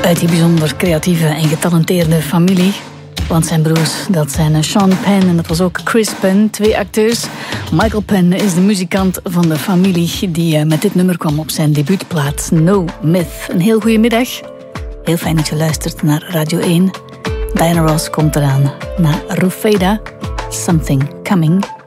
Uit die bijzonder creatieve en getalenteerde familie. Want zijn broers, dat zijn Sean Penn en dat was ook Chris Penn, 2 acteurs. Michael Penn is de muzikant van de familie die met dit nummer kwam op zijn debuutplaat No Myth. Een heel goede middag. Heel fijn dat je luistert naar Radio 1. Diana Ross komt eraan na Rufeda, Something Coming.